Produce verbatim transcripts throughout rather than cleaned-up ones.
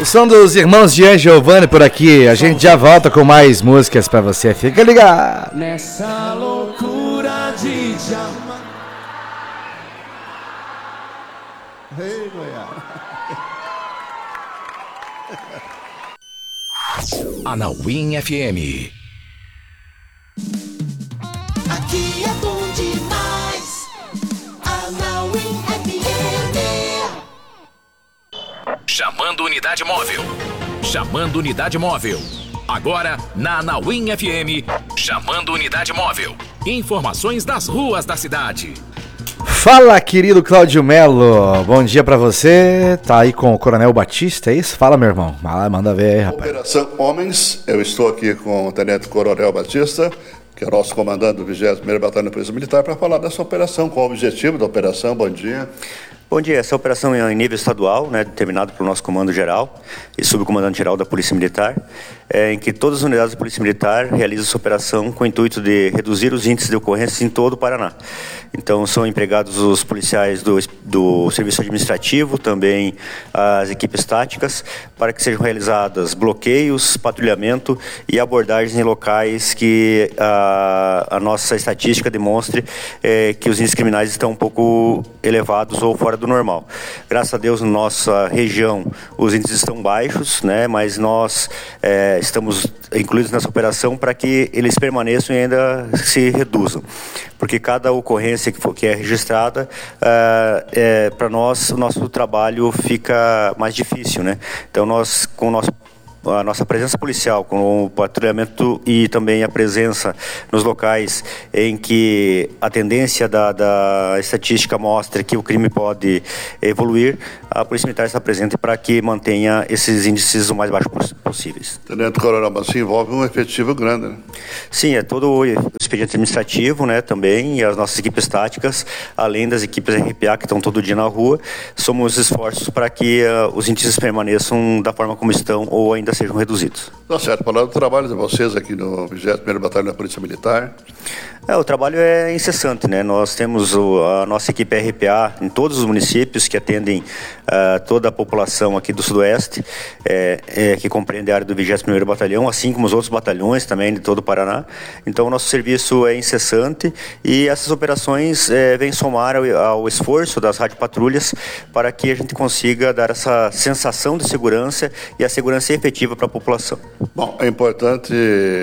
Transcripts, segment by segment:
O som dos irmãos Jean Giovanni por aqui. A gente já volta com mais músicas pra você. Fica ligado. Nessa loucura de te amar. Ei, Goiás. Anauim F M. Aqui é bom demais. Anauim F M. Chamando unidade móvel. Chamando unidade móvel. Agora na Anauim F M. Chamando unidade móvel. Informações das ruas da cidade. Fala, querido Cláudio Melo. Bom dia pra você. Tá aí com o Coronel Batista, é isso? Fala, meu irmão. Ah, manda ver aí, rapaz. Operação Homens, eu estou aqui com o Tenente Coronel Batista, que é o nosso comandante do vigésimo primeiro Batalhão da Polícia Militar, para falar dessa operação, qual o objetivo da operação. Bom dia. Bom dia, essa operação é em nível estadual, né, determinado pelo nosso comando-geral e subcomandante-geral da Polícia Militar, é, em que todas as unidades da Polícia Militar realizam essa operação com o intuito de reduzir os índices de ocorrências em todo o Paraná. Então, são empregados os policiais do, do Serviço Administrativo, também as equipes táticas, para que sejam realizadas bloqueios, patrulhamento e abordagens em locais que a, a nossa estatística demonstre é, que os índices criminais estão um pouco elevados ou fora do normal. Graças a Deus, na nossa região, os índices estão baixos, né, mas nós é, estamos incluídos nessa operação para que eles permaneçam e ainda se reduzam. Porque cada ocorrência que, for, que é registrada, uh, é, para nós, o nosso trabalho fica mais difícil, né? Então, nós, com o nosso a nossa presença policial, com o patrulhamento e também a presença nos locais em que a tendência da, da estatística mostra que o crime pode evoluir, a Polícia Militar está presente para que mantenha esses índices o mais baixos possíveis. Tenente Coronel, mas se envolve um efetivo grande, né? Sim, é todo o expediente administrativo, né, também, e as nossas equipes táticas, além das equipes R P A que estão todo dia na rua, somos esforços para que uh, os índices permaneçam da forma como estão ou ainda sejam reduzidos. Tá certo, falando do trabalho de vocês aqui no vigésimo primeiro Batalhão da Polícia Militar. É, o trabalho é incessante, né? Nós temos o, a nossa equipe R P A em todos os municípios que atendem uh, toda a população aqui do Sudoeste, é, é, que compreende a área do vigésimo primeiro Batalhão, assim como os outros batalhões também de todo o Paraná. Então, o nosso serviço é incessante e essas operações é, vêm somar ao, ao esforço das radiopatrulhas para que a gente consiga dar essa sensação de segurança e a segurança efetiva para a população. Bom, é importante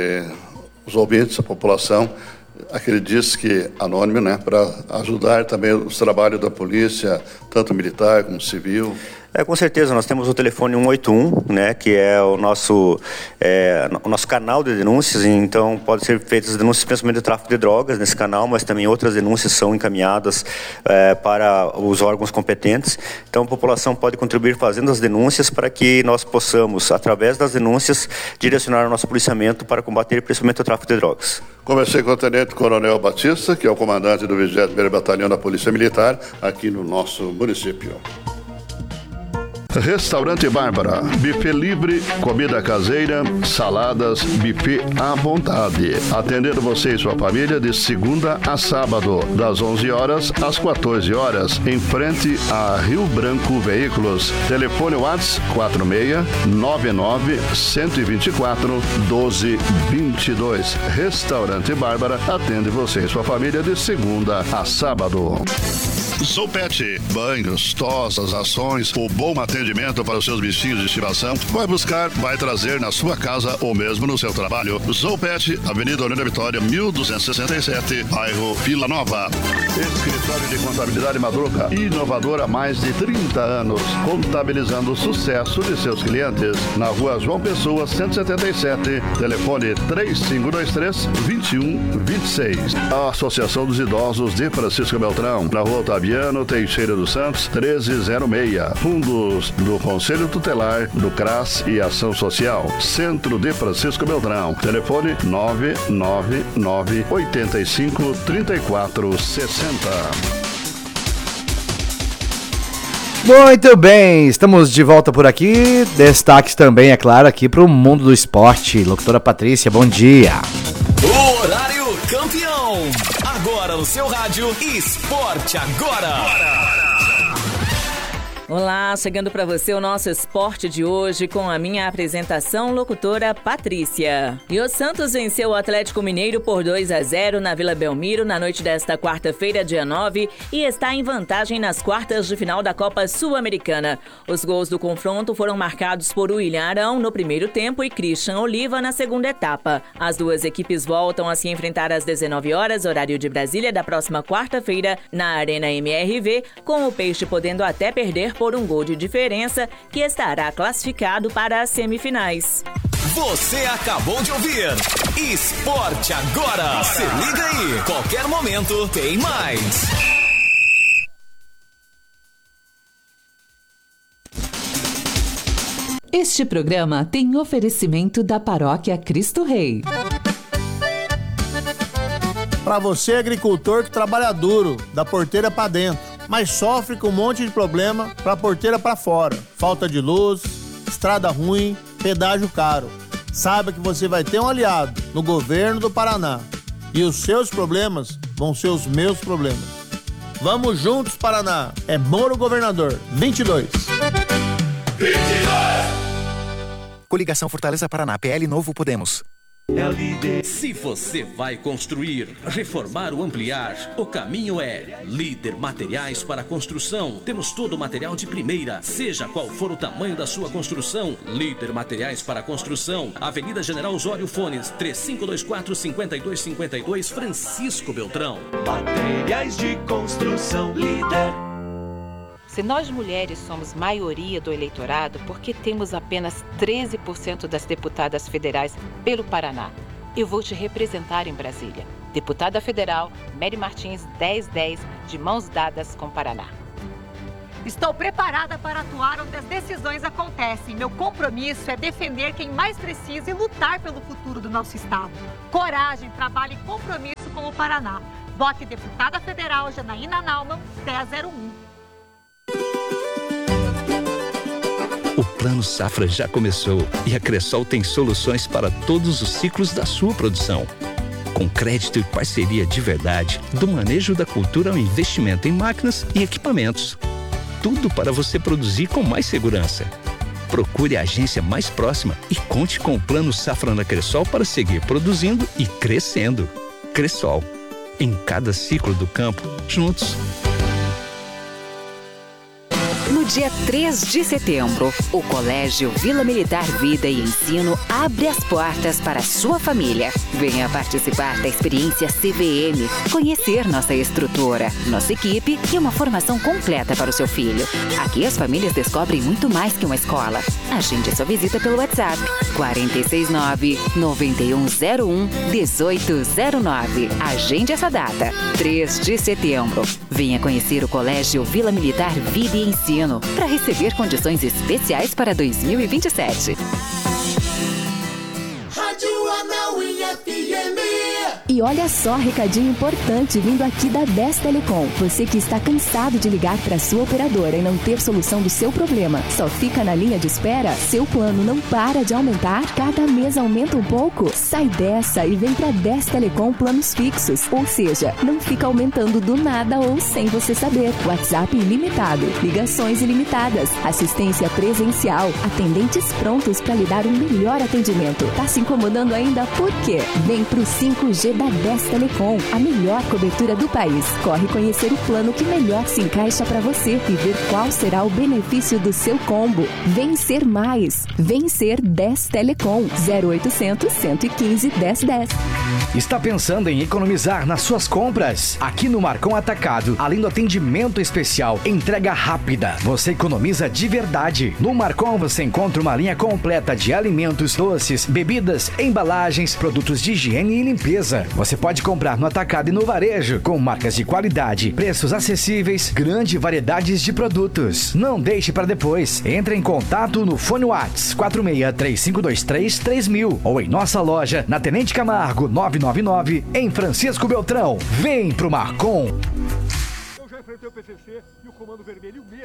os ouvintes, a população, aquele disque anônimo, né, para ajudar também os trabalhos da polícia, tanto militar como civil. É, com certeza, nós temos o telefone um oito um, né, que é o nosso, é, o nosso canal de denúncias, então podem ser feitas denúncias principalmente de tráfico de drogas nesse canal, mas também outras denúncias são encaminhadas é, para os órgãos competentes. Então a população pode contribuir fazendo as denúncias para que nós possamos, através das denúncias, direcionar o nosso policiamento para combater principalmente o tráfico de drogas. Conversei com o Tenente Coronel Batista, que é o comandante do vigésimo primeiro Batalhão da Polícia Militar, aqui no nosso município. Restaurante Bárbara, buffet livre, comida caseira, saladas, buffet à vontade. Atendendo você e sua família de segunda a sábado, das onze horas às quatorze horas, em frente a Rio Branco Veículos. Telefone WhatsApp quatro seis nove nove, um dois quatro, um dois dois dois. Restaurante Bárbara atende você e sua família de segunda a sábado. Zoopet, banhos, tosas, ações, o bom atendimento para os seus bichinhos de estimação. Vai buscar, vai trazer na sua casa ou mesmo no seu trabalho. Zoopet, Avenida Olímpia Vitória, mil duzentos e sessenta e sete, bairro Vila Nova. Escritório de Contabilidade Madruga, inovador há mais de trinta anos, contabilizando o sucesso de seus clientes. Na rua João Pessoa, cento e setenta e sete, telefone três cinco dois três, dois um dois seis. A Associação dos Idosos de Francisco Beltrão, na rua Otaviano Teixeira dos Santos, treze zero seis. Fundos do Conselho Tutelar, do CRAS e Ação Social. Centro de Francisco Beltrão. Telefone nove nove nove, oito cinco, três quatro seis zero. Muito bem, estamos de volta por aqui. Destaques também, é claro, aqui para o mundo do esporte. Locutora Patrícia, bom dia. O horário campeão. Agora no seu rádio, Esporte Agora. Olá, chegando para você o nosso esporte de hoje com a minha apresentação locutora Patrícia. E o Santos venceu o Atlético Mineiro por dois a zero na Vila Belmiro na noite desta quarta-feira, dia nove, e está em vantagem nas quartas de final da Copa Sul-Americana. Os gols do confronto foram marcados por William Arão no primeiro tempo e Christian Oliva na segunda etapa. As duas equipes voltam a se enfrentar às dezenove horas, horário de Brasília, da próxima quarta-feira, na Arena M R V, com o Peixe podendo até perder por um gol de diferença, que estará classificado para as semifinais. Você acabou de ouvir Esporte Agora. Se liga aí, qualquer momento tem mais. Este programa tem oferecimento da Paróquia Cristo Rei. Para você, agricultor que trabalha duro, da porteira para dentro, mas sofre com um monte de problema para a porteira para fora. Falta de luz, estrada ruim, pedágio caro. Saiba que você vai ter um aliado no governo do Paraná. E os seus problemas vão ser os meus problemas. Vamos juntos, Paraná. É Moro Governador. vinte e dois. vinte e dois. Coligação Fortaleza Paraná, P L Novo Podemos. Se você vai construir, reformar ou ampliar, o caminho é Líder Materiais para Construção. Temos todo o material de primeira, seja qual for o tamanho da sua construção. Líder Materiais para Construção, Avenida General Osório Fones, três cinco dois quatro, cinco dois cinco dois, Francisco Beltrão. Materiais de construção Líder. Se nós mulheres somos maioria do eleitorado, por que temos apenas treze por cento das deputadas federais pelo Paraná? Eu vou te representar em Brasília. Deputada Federal, Mary Martins, dez dez, de mãos dadas com Paraná. Estou preparada para atuar onde as decisões acontecem. Meu compromisso é defender quem mais precisa e lutar pelo futuro do nosso estado. Coragem, trabalho e compromisso com o Paraná. Vote Deputada Federal Janaína Naumann, dez zero um. O Plano Safra já começou e a Cressol tem soluções para todos os ciclos da sua produção. Com crédito e parceria de verdade, do manejo da cultura ao investimento em máquinas e equipamentos. Tudo para você produzir com mais segurança. Procure a agência mais próxima e conte com o Plano Safra na Cressol para seguir produzindo e crescendo. Cressol, em cada ciclo do campo, juntos. No dia três de setembro, o Colégio Vila Militar Vida e Ensino abre as portas para a sua família. Venha participar da experiência C V M, conhecer nossa estrutura, nossa equipe e uma formação completa para o seu filho. Aqui as famílias descobrem muito mais que uma escola. Agende sua visita pelo WhatsApp quatro seis nove, nove um zero um, um oito zero nove. Agende essa data, três de setembro. Venha conhecer o Colégio Vila Militar Vida e Ensino para receber condições especiais para dois mil e vinte e sete. Rádio Anauim F M. E olha só, recadinho importante vindo aqui da dez Telecom. Você que está cansado de ligar para sua operadora e não ter solução do seu problema, só fica na linha de espera? Seu plano não para de aumentar? Cada mês aumenta um pouco? Sai dessa e vem para dez Telecom Planos Fixos. Ou seja, não fica aumentando do nada ou sem você saber. WhatsApp ilimitado, ligações ilimitadas, assistência presencial, atendentes prontos para lhe dar um melhor atendimento. Tá se incomodando ainda? Por quê? Vem pro cinco G da dez Telecom, a melhor cobertura do país. Corre conhecer o plano que melhor se encaixa para você e ver qual será o benefício do seu combo. Vencer mais. Vencer dez Telecom. zero oitocentos, cento e quinze, dez dez. Está pensando em economizar nas suas compras? Aqui no Marcon Atacado, além do atendimento especial, entrega rápida, você economiza de verdade. No Marcon você encontra uma linha completa de alimentos, doces, bebidas, embalagens, produtos de higiene e limpeza. Você pode comprar no atacado e no varejo, com marcas de qualidade, preços acessíveis, grande variedade de produtos. Não deixe para depois. Entre em contato no fone WhatsApp quatro seis três cinco dois três, três mil ou em nossa loja na Tenente Camargo nove nove nove em Francisco Beltrão. Vem pro Marcon. Eu já enfrentei o P C C e o Comando Vermelho e o medo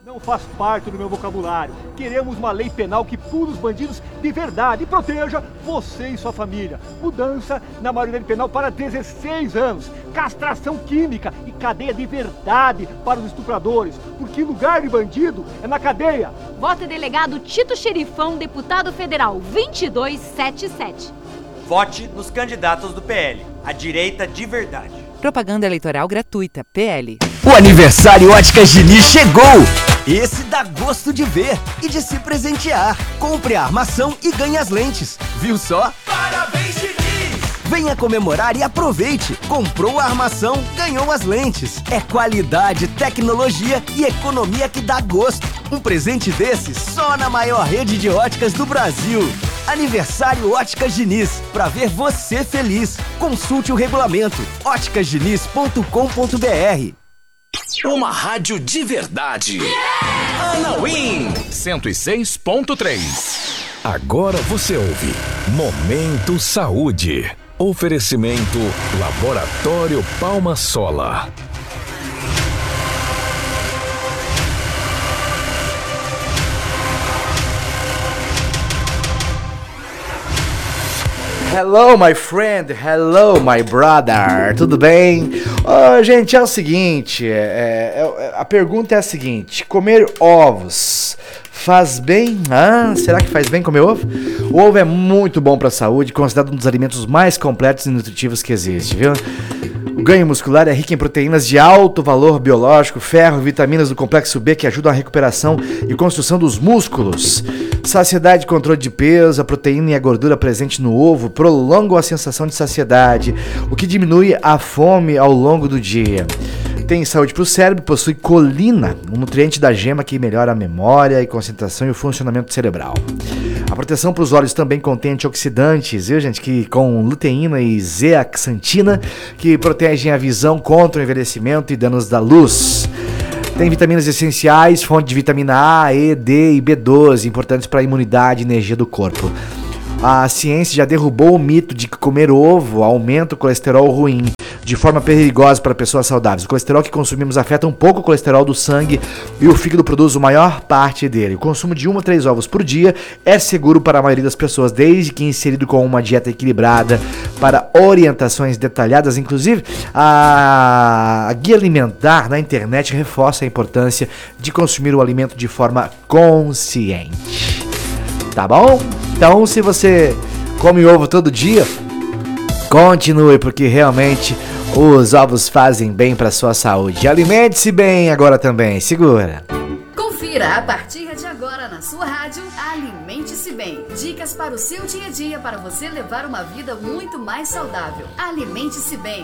Não faz parte do meu vocabulário. Queremos uma lei penal que pune os bandidos de verdade e proteja você e sua família. Mudança na maioridade penal para dezesseis anos. Castração química e cadeia de verdade para os estupradores. Porque lugar de bandido é na cadeia. Vote delegado Tito Xerifão, deputado federal vinte e dois setenta e sete. Vote nos candidatos do P L. A direita de verdade. Propaganda eleitoral gratuita, P L. O aniversário Óticas Diniz chegou! Esse dá gosto de ver e de se presentear. Compre a armação e ganhe as lentes. Viu só? Parabéns, Diniz! Venha comemorar e aproveite. Comprou a armação, ganhou as lentes. É qualidade, tecnologia e economia que dá gosto. Um presente desse só na maior rede de óticas do Brasil. Aniversário Óticas Diniz, pra ver você feliz. Consulte o regulamento óticas diniz ponto com ponto b r. Uma rádio de verdade. Yeah! Anauim cento e seis ponto três. Agora você ouve Momento Saúde. Oferecimento Laboratório Palma Sola. Hello, my friend. Hello, my brother. Tudo bem? Oh, gente, é o seguinte. É, é, a pergunta é a seguinte: comer ovos faz bem? Ah, será que faz bem comer ovo? O ovo é muito bom para a saúde, considerado um dos alimentos mais completos e nutritivos que existe, viu? O ganho muscular é rico em proteínas de alto valor biológico, ferro, vitaminas do complexo B que ajudam a recuperação e construção dos músculos. Saciedade e controle de peso, a proteína e a gordura presente no ovo prolongam a sensação de saciedade, o que diminui a fome ao longo do dia. Tem saúde para o cérebro, possui colina, um nutriente da gema que melhora a memória e concentração e o funcionamento cerebral. A proteção para os olhos também contém antioxidantes, viu, gente, que com luteína e zeaxantina, que protegem a visão contra o envelhecimento e danos da luz. Tem vitaminas essenciais, fonte de vitamina A, E, D e B doze, importantes para a imunidade e energia do corpo. A ciência já derrubou o mito de que comer ovo aumenta o colesterol ruim, de forma perigosa para pessoas saudáveis. O colesterol que consumimos afeta um pouco o colesterol do sangue e o fígado produz a maior parte dele. O consumo de um a três ovos por dia é seguro para a maioria das pessoas, desde que inserido com uma dieta equilibrada. Para orientações detalhadas, inclusive, a guia alimentar na internet reforça a importância de consumir o alimento de forma consciente. Tá bom? Então, se você come ovo todo dia, continue, porque realmente os ovos fazem bem para sua saúde. Alimente-se bem agora também. Segura. Confira a partir de agora na sua rádio Alimente-se Bem. Dicas para o seu dia a dia para você levar uma vida muito mais saudável. Alimente-se Bem.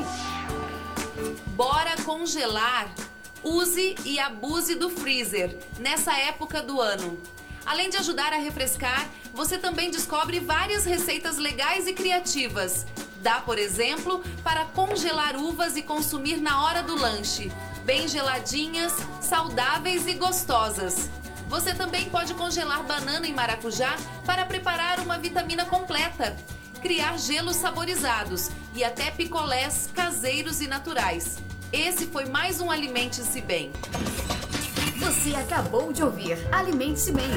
Bora congelar. Use e abuse do freezer nessa época do ano. Além de ajudar a refrescar, você também descobre várias receitas legais e criativas. Dá, por exemplo, para congelar uvas e consumir na hora do lanche. Bem geladinhas, saudáveis e gostosas. Você também pode congelar banana e maracujá para preparar uma vitamina completa. Criar gelos saborizados e até picolés caseiros e naturais. Esse foi mais um Alimente-se Bem. Você acabou de ouvir Alimente-se Bem.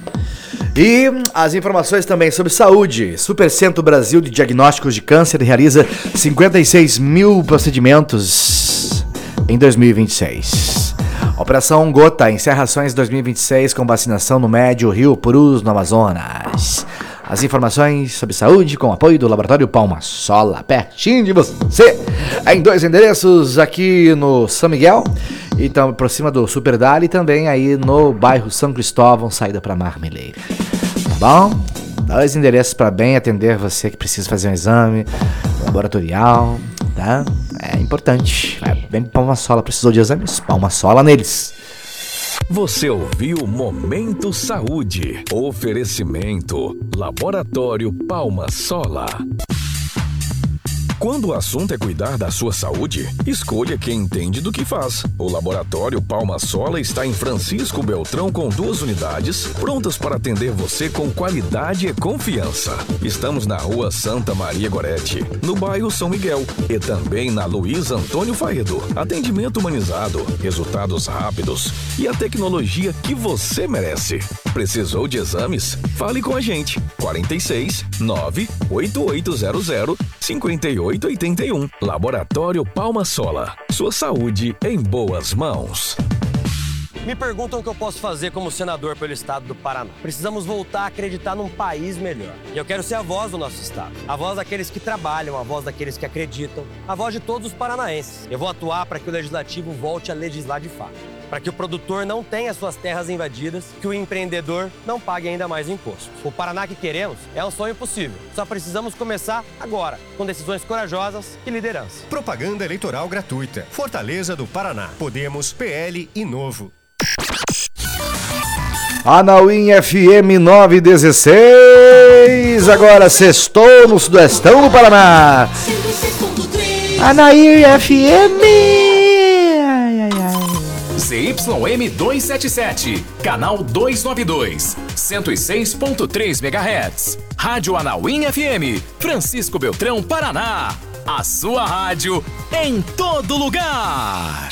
E as informações também sobre saúde. Supercentro Brasil de Diagnósticos de Câncer realiza cinquenta e seis mil procedimentos em dois mil e vinte e seis. Operação Gota encerra ações dois mil e vinte e seis com vacinação no Médio Rio Purus, no Amazonas. As informações sobre saúde com apoio do Laboratório Palma Sola, pertinho de você, em dois endereços aqui no São Miguel, então por cima do Super Dali e também aí no bairro São Cristóvão, saída para Marmeleira. Tá bom? Dois endereços para bem atender você que precisa fazer um exame laboratorial, tá? É importante. Vem pro Palma Sola, precisou de exames? Palma Sola neles. Você ouviu Momento Saúde. Oferecimento Laboratório Palma Sola. Quando o assunto é cuidar da sua saúde, escolha quem entende do que faz. O Laboratório Palma Sola está em Francisco Beltrão com duas unidades, prontas para atender você com qualidade e confiança. Estamos na Rua Santa Maria Gorete, no bairro São Miguel, e também na Luiz Antônio Faedo. Atendimento humanizado, resultados rápidos e a tecnologia que você merece. Precisou de exames? Fale com a gente. quarenta e seis, nove oito oito zero zero, cinco oito oito um. Laboratório Palma Sola. Sua saúde em boas mãos. Me perguntam o que eu posso fazer como senador pelo estado do Paraná. Precisamos voltar a acreditar num país melhor. E eu quero ser a voz do nosso estado. A voz daqueles que trabalham, a voz daqueles que acreditam, a voz de todos os paranaenses. Eu vou atuar para que o legislativo volte a legislar de fato. Para que o produtor não tenha suas terras invadidas, que o empreendedor não pague ainda mais imposto. O Paraná que queremos é um sonho possível. Só precisamos começar agora, com decisões corajosas e liderança. Propaganda eleitoral gratuita. Fortaleza do Paraná. Podemos, P L e Novo. Anauim F M nove dezesseis, agora sextou no Sudestão do Paraná. Anauim F M. Ai, ai, ai. Z Y M duzentos e setenta e sete, canal duzentos e noventa e dois, cento e seis ponto três megahertz. Rádio Anauim F M, Francisco Beltrão, Paraná. A sua rádio em todo lugar.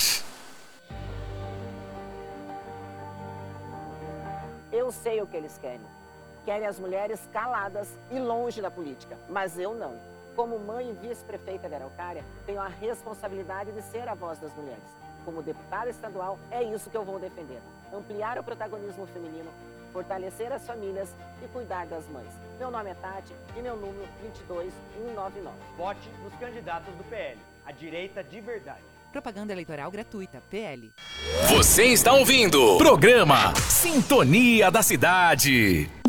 Eu sei o que eles querem. Querem as mulheres caladas e longe da política, mas eu não. Como mãe e vice-prefeita de Araucária, tenho a responsabilidade de ser a voz das mulheres. Como deputada estadual, é isso que eu vou defender. Ampliar o protagonismo feminino, fortalecer as famílias e cuidar das mães. Meu nome é Tati e meu número vinte e dois mil cento e noventa e nove. Vote nos candidatos do P L, a direita de verdade. Propaganda eleitoral gratuita, P L. Você está ouvindo programa Sintonia da Cidade.